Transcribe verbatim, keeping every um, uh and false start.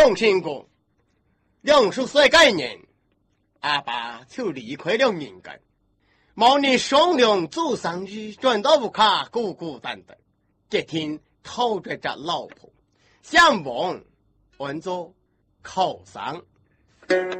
相信过，两十岁概念，阿爸就离开了人间。某年商量做生意，赚到屋卡孤孤单单，这天偷着这老婆，向往换做靠山。